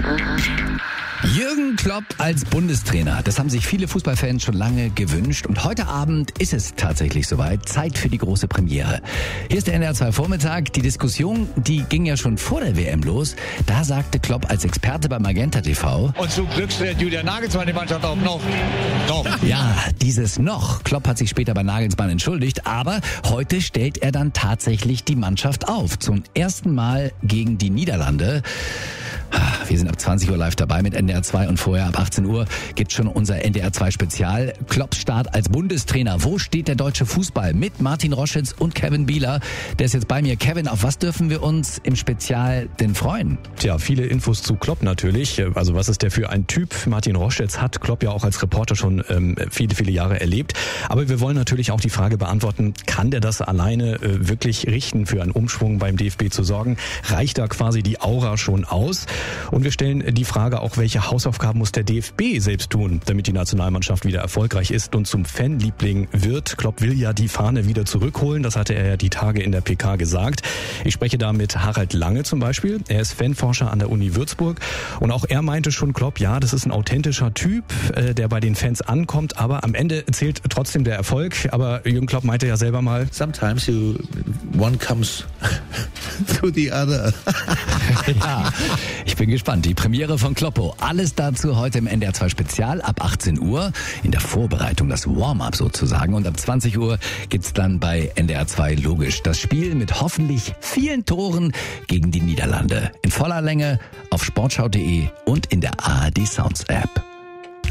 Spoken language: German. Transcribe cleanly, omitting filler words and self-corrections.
Jürgen Klopp als Bundestrainer, das haben sich viele Fußballfans schon lange gewünscht und heute Abend ist es tatsächlich soweit, Zeit für die große Premiere. Hier ist der NDR 2 Vormittag, die Diskussion, die ging ja schon vor der WM los, da sagte Klopp als Experte bei Magenta TV: Und zum Glück stellt Julian Nagelsmann die Mannschaft auf noch. Ja, dieses noch. Klopp hat sich später bei Nagelsmann entschuldigt, aber heute stellt er dann tatsächlich die Mannschaft auf, zum ersten Mal gegen die Niederlande. Wir sind ab 20 Uhr live dabei mit NDR 2 und vorher ab 18 Uhr gibt's schon unser NDR 2 Spezial. Klopps Start als Bundestrainer. Wo steht der deutsche Fußball? Mit Martin Roschitz und Kevin Bieler. Der ist jetzt bei mir. Kevin, auf was dürfen wir uns im Spezial denn freuen? Tja, viele Infos zu Klopp natürlich. Also was ist der für ein Typ? Martin Roschitz hat Klopp ja auch als Reporter schon viele Jahre erlebt. Aber wir wollen natürlich auch die Frage beantworten, kann der das alleine wirklich richten, für einen Umschwung beim DFB zu sorgen? Reicht da quasi die Aura schon aus? Und wir stellen die Frage auch, welche Hausaufgaben muss der DFB selbst tun, damit die Nationalmannschaft wieder erfolgreich ist und zum Fanliebling wird. Klopp will ja die Fahne wieder zurückholen, das hatte er ja die Tage in der PK gesagt. Ich spreche da mit Harald Lange zum Beispiel, er ist Fanforscher an der Uni Würzburg und auch er meinte schon, Klopp, ja, das ist ein authentischer Typ, der bei den Fans ankommt, aber am Ende zählt trotzdem der Erfolg. Aber Jürgen Klopp meinte ja selber mal: Sometimes one comes to the other. Ja, ich bin gespannt. Die Premiere von Kloppo. Alles dazu heute im NDR 2 Spezial ab 18 Uhr. In der Vorbereitung, das Warm-up sozusagen. Und ab 20 Uhr gibt's dann bei NDR 2 logisch das Spiel mit hoffentlich vielen Toren gegen die Niederlande. In voller Länge auf sportschau.de und in der ARD Sounds App.